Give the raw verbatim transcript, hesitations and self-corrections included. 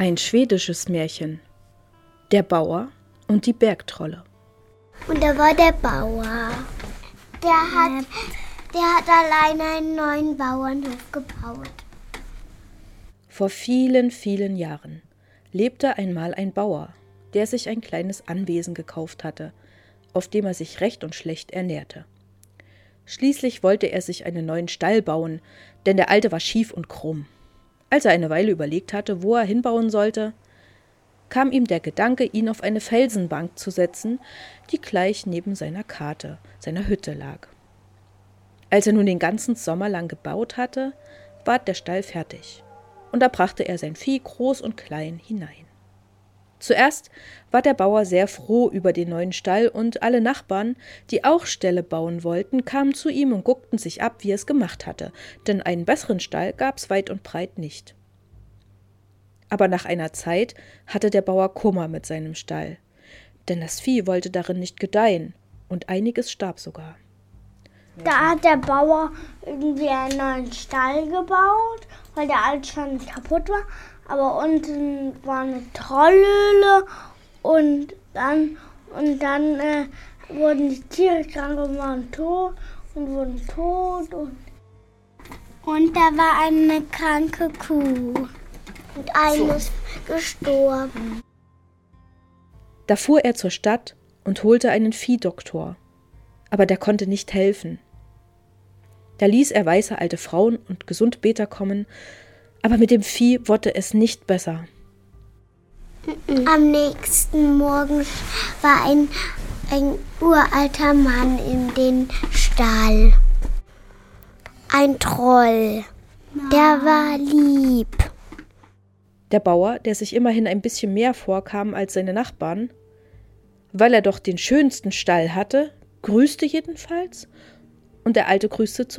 Ein schwedisches Märchen. Der Bauer und die Bergtrolle. Und da war der Bauer. Der hat, der hat alleine einen neuen Bauernhof gebaut. Vor vielen, vielen Jahren lebte einmal ein Bauer, der sich ein kleines Anwesen gekauft hatte, auf dem er sich recht und schlecht ernährte. Schließlich wollte er sich einen neuen Stall bauen, denn der alte war schief und krumm. Als er eine Weile überlegt hatte, wo er hinbauen sollte, kam ihm der Gedanke, ihn auf eine Felsenbank zu setzen, die gleich neben seiner Karte, seiner Hütte lag. Als er nun den ganzen Sommer lang gebaut hatte, ward der Stall fertig, und da brachte er sein Vieh groß und klein hinein. Zuerst war der Bauer sehr froh über den neuen Stall, und alle Nachbarn, die auch Ställe bauen wollten, kamen zu ihm und guckten sich ab, wie er es gemacht hatte, denn einen besseren Stall gab's weit und breit nicht. Aber nach einer Zeit hatte der Bauer Kummer mit seinem Stall, denn das Vieh wollte darin nicht gedeihen, und einiges starb sogar. Da hat der Bauer irgendwie einen neuen Stall gebaut, weil der alte schon kaputt war. Aber unten war eine Trollhöhle und dann, und dann äh, wurden die Tiere krank und waren tot und wurden tot. Und, und da war eine kranke Kuh und eine ist gestorben. Da fuhr er zur Stadt und holte einen Viehdoktor, aber der konnte nicht helfen. Da ließ er weise alte Frauen und Gesundbeter kommen, aber mit dem Vieh wurde es nicht besser. Am nächsten Morgen war ein, ein uralter Mann in den Stall. Ein Troll. Der war lieb. Der Bauer, der sich immerhin ein bisschen mehr vorkam als seine Nachbarn, weil er doch den schönsten Stall hatte, grüßte jedenfalls, und der Alte grüßte zurück.